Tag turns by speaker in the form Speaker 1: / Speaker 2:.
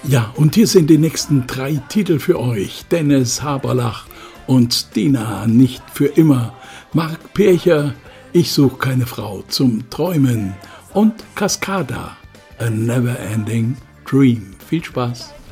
Speaker 1: Ja, und hier sind die nächsten 3 Titel für euch. Dennis Haberlach und Stina, nicht für immer. Mark Pircher, Ich such keine Frau zum Träumen. Und Cascada, A Never Ending Dream. Viel Spaß.